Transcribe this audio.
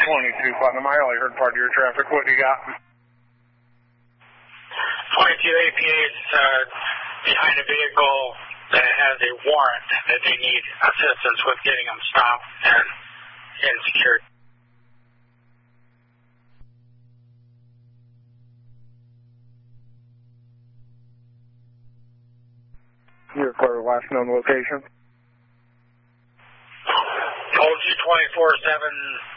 22 Putnam, I only heard part of your traffic. What do you got? 22 APA is behind a vehicle that has a warrant that they need assistance with getting them stopped and secured. Your clear, last known location? Told you 24/7